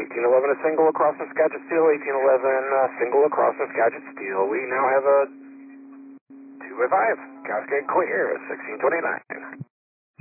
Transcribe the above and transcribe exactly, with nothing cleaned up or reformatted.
eighteen eleven, a single across the Skagit Steel, eighteen eleven, uh, single across the Skagit Steel. We now have a two by five, Cascade clear, sixteen twenty-nine.